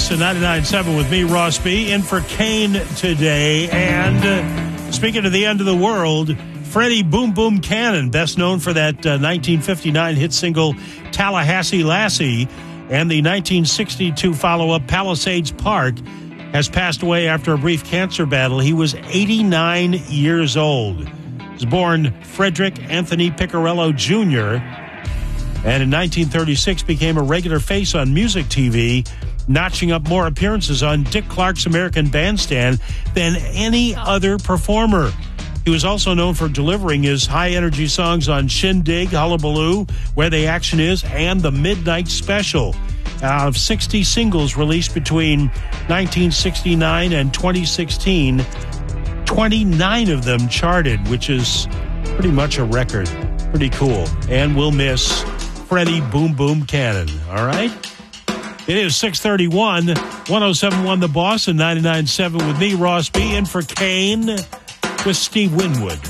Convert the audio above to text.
Boss and 99.7 with me, Ross B. In for Kane today. And speaking of the end of the world, Freddie Boom Boom Cannon, best known for that 1959 hit single Tallahassee Lassie and the 1962 follow-up Palisades Park, has passed away after a brief cancer battle. He was 89 years old. He was born Frederick Anthony Piccarello Jr., and in 1936 became a regular face on music TV, notching up more appearances on Dick Clark's American Bandstand than any other performer. He was also known for delivering his high-energy songs on Shindig, Hullabaloo, Where the Action Is, and The Midnight Special. Out of 60 singles released between 1969 and 2016, 29 of them charted, which is pretty much a record. Pretty cool. And we'll miss Freddie Boom Boom Cannon. All right? It is 6:31, 107.1 The Boss and 99.7 with me, Ross B. In for Kane with Steve Winwood.